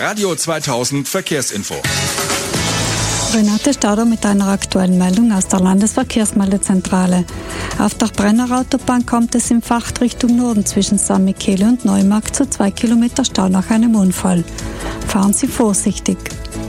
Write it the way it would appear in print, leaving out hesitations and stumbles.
Radio 2000 Verkehrsinfo. Renate Stauder mit einer aktuellen Meldung aus der Landesverkehrsmeldezentrale. Auf der Brenner-Autobahn kommt es im Fahrt Richtung Norden zwischen San Michele und Neumarkt zu 2 Kilometer Stau nach einem Unfall. Fahren Sie vorsichtig.